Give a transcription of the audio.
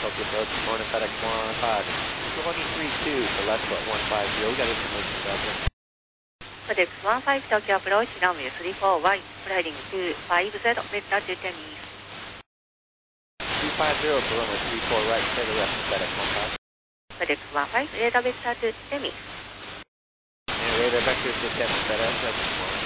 Tokyo Approach, good morning, FedEx 115. 2332 for left foot 150, we got information about you. FedEx 15 Tokyo Approach, runway 34Y, gliding 250, Delta to Tennis. 250 for runway 34 right, clear the rest of FedEx 15. FedEx 15, radar vector to Tennis. And radar vector to Tennis, FedEx, that's good morning.